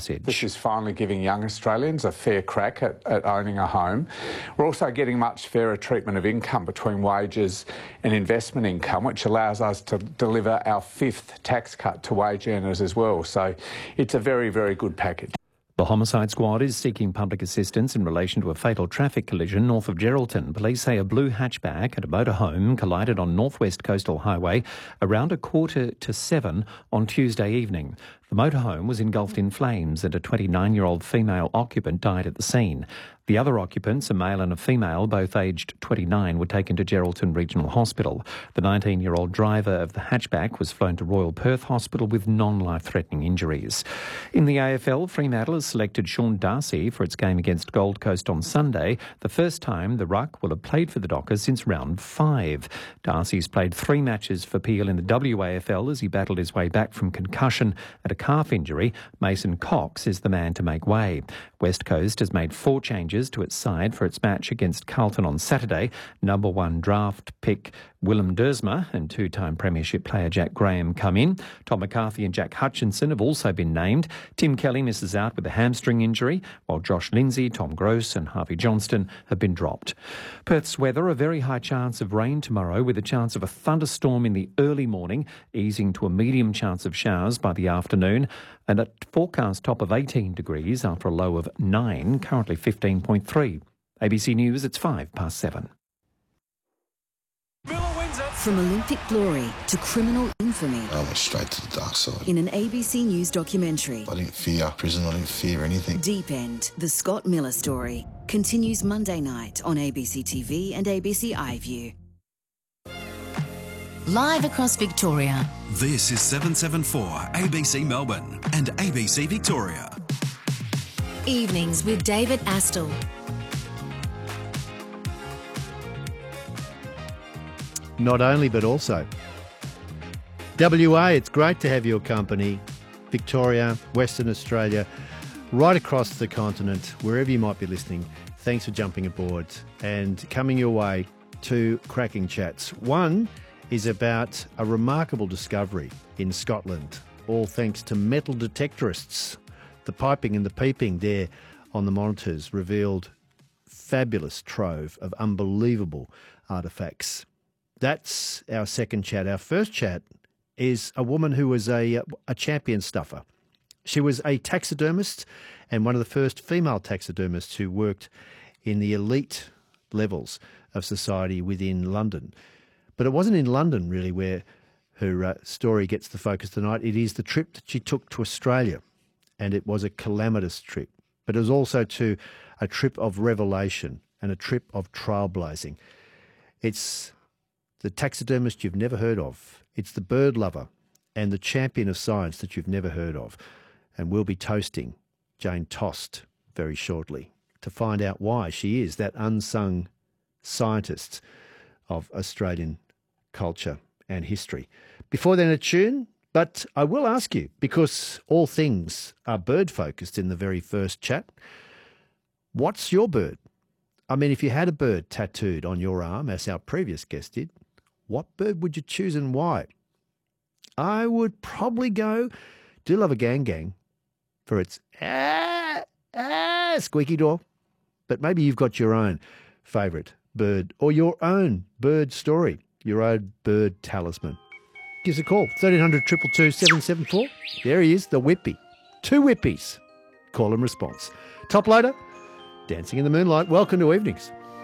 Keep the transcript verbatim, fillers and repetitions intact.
message. This is finally giving young Australians a fair crack at, at owning a home. We're also getting much fairer treatment of income between wages and investment income, which allows us to deliver our fifth tax cut to wage earners as well. So it's a very, very good package. The homicide squad is seeking public assistance in relation to a fatal traffic collision north of Geraldton. Police say a blue hatchback at a motorhome collided on North West Coastal Highway around a quarter to seven on Tuesday evening. The motorhome was engulfed in flames and a twenty-nine-year-old female occupant died at the scene. The other occupants, a male and a female, both aged twenty-nine, were taken to Geraldton Regional Hospital. The nineteen-year-old driver of the hatchback was flown to Royal Perth Hospital with non-life-threatening injuries. In the A F L, Fremantle has selected Sean Darcy for its game against Gold Coast on Sunday, the first time the Ruck will have played for the Dockers since round five. Darcy's played three matches for Peel in the W A F L as he battled his way back from concussion and a calf injury. Mason Cox is the man to make way. West Coast has made four changes to its side for its match against Carlton on Saturday. Number one draft pick Willem Dersma and two-time premiership player Jack Graham come in. Tom McCarthy and Jack Hutchinson have also been named. Tim Kelly misses out with a hamstring injury, while Josh Lindsay, Tom Gross and Harvey Johnston have been dropped. Perth's weather, a very high chance of rain tomorrow with a chance of a thunderstorm in the early morning, easing to a medium chance of showers by the afternoon, and a forecast top of eighteen degrees after a low of nine, currently fifteen point three. A B C News, it's five past seven. From Olympic glory to criminal infamy. I went straight to the dark side. In an A B C News documentary. I didn't fear prison, I didn't fear anything. Deep End, the Scott Miller story, continues Monday night on A B C T V and A B C iView. Live across Victoria. This is seven seven four A B C Melbourne and A B C Victoria. Evenings with David Astle. Not only, but also. W A, it's great to have your company. Victoria, Western Australia, right across the continent, wherever you might be listening. Thanks for jumping aboard and coming your way to cracking chats. One is about a remarkable discovery in Scotland, all thanks to metal detectorists. The piping and the peeping there on the monitors revealed fabulous trove of unbelievable artefacts. That's our second chat. Our first chat is a woman who was a, a champion stuffer. She was a taxidermist and one of the first female taxidermists who worked in the elite levels of society within London. But it wasn't in London, really, where her uh, story gets the focus tonight. It is the trip that she took to Australia, and it was a calamitous trip. But it was also to a trip of revelation and a trip of trailblazing. It's the taxidermist you've never heard of. It's the bird lover and the champion of science that you've never heard of. And we'll be toasting Jane Tost very shortly to find out why she is that unsung scientist of Australian culture and history. Before then, a tune, but I will ask you, because all things are bird-focused in the very first chat, what's your bird? I mean, if you had a bird tattooed on your arm, as our previous guest did, what bird would you choose and why? I would probably go, do love a gang gang for its ah, ah, squeaky door. But maybe you've got your own favourite bird or your own bird story, your own bird talisman. Give us a call, thirteen hundred, two two two, seven seven four. There he is, the Whippy. Two Whippies. Call and response. Top loader, Dancing in the Moonlight. Welcome to Evenings.